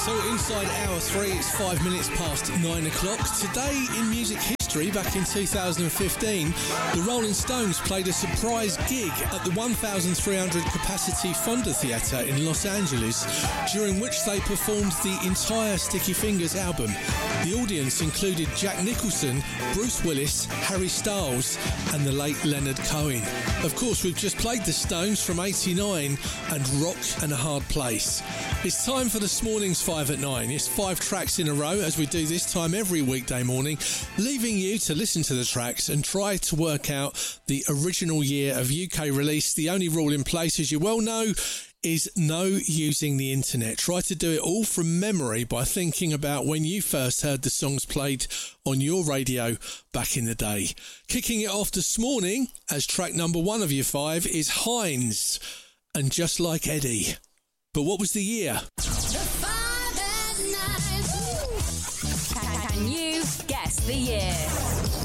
So inside hour 3, it's 5 minutes past 9 o'clock. Today in music history, back in 2015, the Rolling Stones played a surprise gig at the 1,300 capacity Fonda Theatre in Los Angeles, during which they performed the entire Sticky Fingers album. The audience included Jack Nicholson, Bruce Willis, Harry Styles and the late Leonard Cohen. Of course, we've just played the Stones from 89 and Rock and a Hard Place. It's time for this morning's 5 at 9. It's 5 tracks in a row, as we do this time every weekday morning, leaving you to listen to the tracks and try to work out the original year of UK release. The only rule in place, as you well know, is no using the internet. Try to do it all from memory by thinking about when you first heard the songs played on your radio back in the day. Kicking it off this morning as track number 1 of your 5 is Hines and Just Like Eddie. But what was the year? The 5 at 9. Can you guess the year?